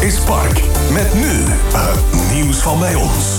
is Park. Met nu het nieuws van bij ons.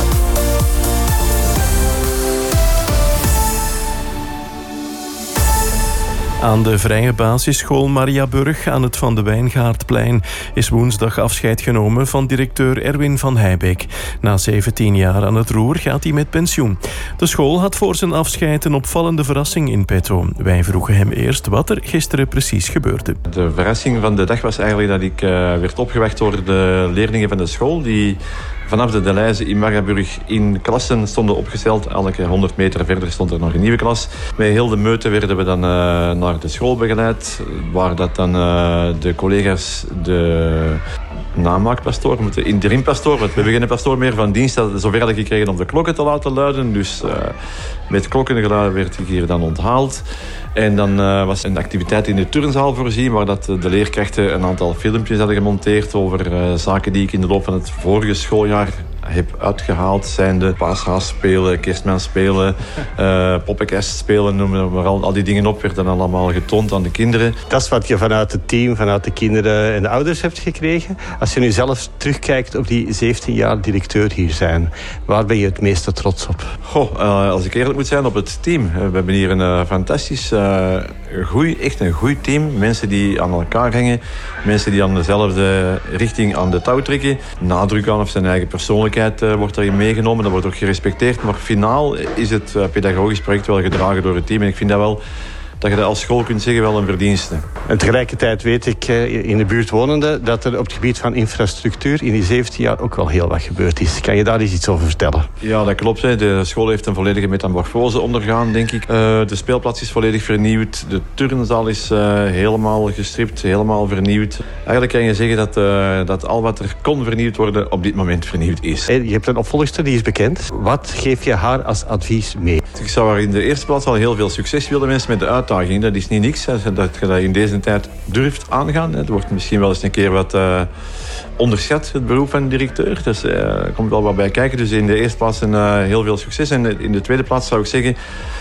Aan de Vrije Basisschool Mariaburg aan het Van de Wijngaardplein is woensdag afscheid genomen van directeur Erwin van Heijbeek. Na 17 jaar aan het roer gaat hij met pensioen. De school had voor zijn afscheid een opvallende verrassing in petto. Wij vroegen hem eerst wat er gisteren precies gebeurde. De verrassing van de dag was eigenlijk dat ik werd opgewekt door de leerlingen van de school die vanaf de Deleuze in Mariaburg in klassen stonden opgesteld. Elke 100 meter verder stond er nog een nieuwe klas. Met heel de meute werden we dan naar de school begeleid, waar dat dan de collega's de namaakpastoor, de interimpastoor, want we hebben geen pastoor meer van dienst, zover hadden gekregen om de klokken te laten luiden. Dus met klokkengeluiden werd ik hier dan onthaald. En dan was een activiteit in de turnzaal voorzien, waar dat de leerkrachten een aantal filmpjes hadden gemonteerd over zaken die ik in de loop van het vorige schooljaar heb uitgehaald. Zijn de paashaas spelen, kerstman spelen, poppenkast spelen, noem maar al die dingen op, werden dan allemaal getoond aan de kinderen. Dat is wat je vanuit het team, vanuit de kinderen en de ouders hebt gekregen. Als je nu zelf terugkijkt op die 17 jaar directeur hier zijn, waar ben je het meeste trots op? Als ik eerlijk moet zijn, op het team. We hebben hier een fantastisch, echt een goed team. Mensen die aan elkaar hangen, mensen die aan dezelfde richting aan de touw trekken. Nadruk aan op zijn eigen persoonlijkheid wordt erin meegenomen, dat wordt ook gerespecteerd. Maar finaal is het pedagogisch project wel gedragen door het team. En ik vind dat wel, dat je dat als school kunt zeggen, wel een verdienste. En tegelijkertijd weet ik, in de buurt wonende, dat er op het gebied van infrastructuur in die 17 jaar ook wel heel wat gebeurd is. Kan je daar eens iets over vertellen? Ja, dat klopt. Hè. De school heeft een volledige metamorfose ondergaan, denk ik. De speelplaats is volledig vernieuwd. De turnzaal is helemaal gestript, helemaal vernieuwd. Eigenlijk kan je zeggen dat al wat er kon vernieuwd worden, op dit moment vernieuwd is. Je hebt een opvolgster, die is bekend. Wat geef je haar als advies mee? Ik zou haar in de eerste plaats al heel veel succes willen wensen met de uitdaging. Dat is niet niks, dat je dat in deze tijd durft aangaan. Het wordt misschien wel eens een keer wat onderschat, het beroep van directeur. Dus er komt wel wat bij kijken. Dus in de eerste plaats heel veel succes. En in de tweede plaats zou ik zeggen,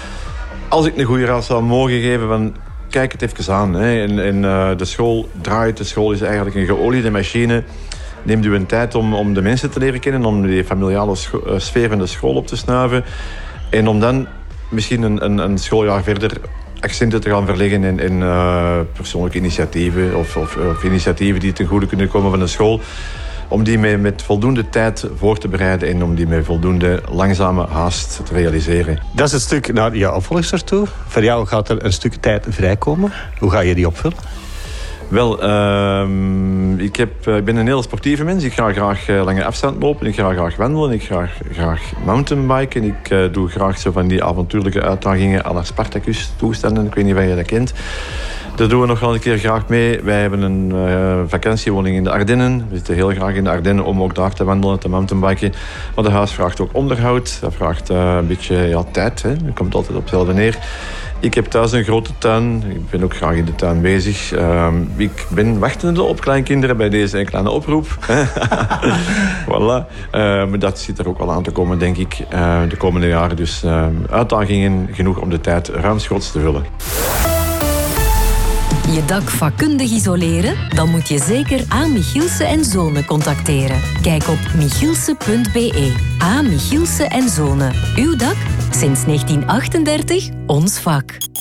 als ik een goede raad zou mogen geven, van kijk het even aan. Hè. En de school draait, de school is eigenlijk een geoliede machine. Neemt u een tijd om de mensen te leren kennen, om die familiale sfeer van de school op te snuiven. En om dan misschien een schooljaar verder accenten te gaan verleggen in persoonlijke initiatieven of initiatieven die ten goede kunnen komen van de school. Om die met voldoende tijd voor te bereiden en om die met voldoende langzame haast te realiseren. Dat is het stuk naar jouw opvolgster toe. Voor jou gaat er een stuk tijd vrijkomen. Hoe ga je die opvullen? Wel, ik ben een heel sportieve mens. Ik ga graag lange afstand lopen. Ik ga graag wandelen. Ik ga graag mountainbiken. Ik doe graag zo van die avontuurlijke uitdagingen à la Spartacus toestanden. Ik weet niet of je dat kent. Daar doen we nog wel een keer graag mee. Wij hebben een vakantiewoning in de Ardennen. We zitten heel graag in de Ardennen om ook daar te wandelen, te mountainbiken. Maar de huis vraagt ook onderhoud. Dat vraagt een beetje tijd. Hè. Dat komt altijd op hetzelfde neer. Ik heb thuis een grote tuin. Ik ben ook graag in de tuin bezig. Ik ben wachtende op kleinkinderen bij deze kleine oproep. Voilà. Maar dat zit er ook wel aan te komen, denk ik, de komende jaren. Dus uitdagingen genoeg om de tijd ruimschoots te vullen. Je dak vakkundig isoleren? Dan moet je zeker A. Michielsen & Zonen contacteren. Kijk op michielsen.be. A. Michielsen & Zonen. Uw dak? Sinds 1938 ons vak.